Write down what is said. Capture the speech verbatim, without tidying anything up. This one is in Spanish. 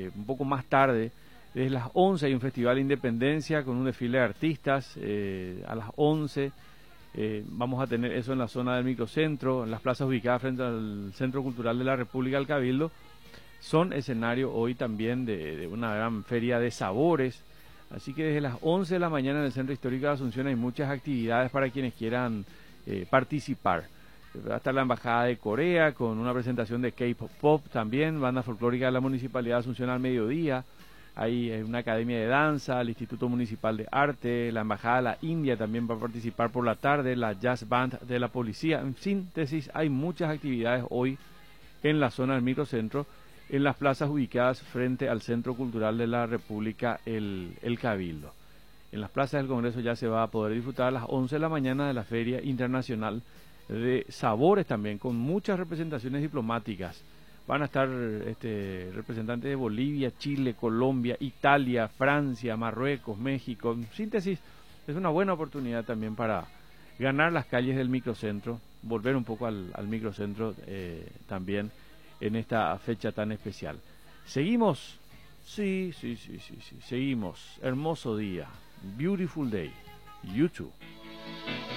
eh, un poco más tarde, desde las once hay un festival de Independencia con un desfile de artistas, eh, a las once eh, vamos a tener eso en la zona del microcentro, en las plazas ubicadas frente al Centro Cultural de la República del Cabildo. Son escenario hoy también de, de una gran feria de sabores, así que desde las once de la mañana en el Centro Histórico de Asunción hay muchas actividades para quienes quieran eh, participar. Va a estar la Embajada de Corea con una presentación de K-Pop también, banda folclórica de la Municipalidad de Asunción al mediodía. Hay una academia de danza, el Instituto Municipal de Arte, la Embajada de la India también va a participar por la tarde, la Jazz Band de la Policía. En síntesis, hay muchas actividades hoy en la zona del microcentro, en las plazas ubicadas frente al Centro Cultural de la República, el, el Cabildo. En las plazas del Congreso ya se va a poder disfrutar a las once de la mañana de la Feria Internacional de Sabores también, con muchas representaciones diplomáticas. Van a estar este, representantes de Bolivia, Chile, Colombia, Italia, Francia, Marruecos, México. En síntesis, es una buena oportunidad también para ganar las calles del microcentro, volver un poco al, al microcentro eh, también en esta fecha tan especial. ¿Seguimos? Sí, sí, sí, sí, sí, seguimos. Hermoso día. Beautiful day. YouTube.